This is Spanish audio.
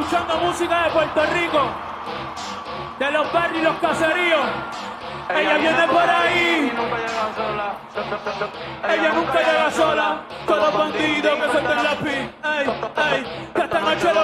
escuchando música de Puerto Rico, de los barrios y los caseríos. Ella viene por ahí, ella nunca llega sola. Todos los bandidos que sueltan la pi, ey, ey, que esta noche lo